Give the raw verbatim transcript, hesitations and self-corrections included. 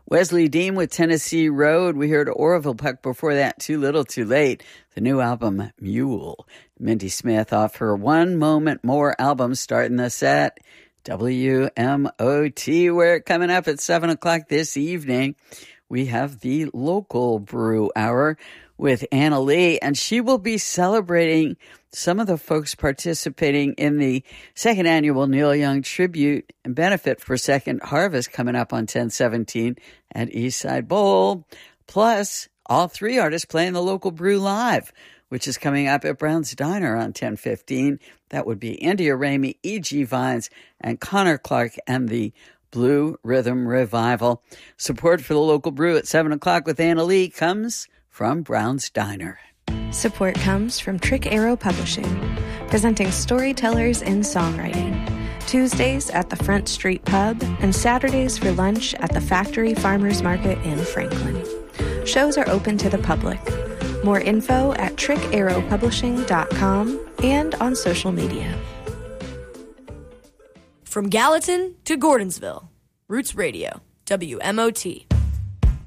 Wesley Dean with Tennessee Road. We heard Orville Peck before that, Too Little Too Late. The new album, Mule. Mindy Smith off her One Moment More album starting the set. W M O T. We're coming up at seven o'clock this evening. We have the Local Brew Hour with Anna Lee, and she will be celebrating some of the folks participating in the second annual Neil Young Tribute and Benefit for Second Harvest coming up on ten seventeen at Eastside Bowl. Plus, all three artists playing the Local Brew Live, which is coming up at Brown's Diner on ten fifteen. That would be India Ramey, E G. Vines, and Connor Clark and the Blue Rhythm Revival. Support for the Local Brew at seven o'clock with Anna Lee comes from Brown's Diner. Support comes from Trick Arrow Publishing, presenting storytellers in songwriting. Tuesdays at the Front Street Pub and Saturdays for lunch at the Factory Farmers Market in Franklin. Shows are open to the public. More info at trick arrow publishing dot com and on social media. From Gallatin to Gordonsville, Roots Radio, W M O T.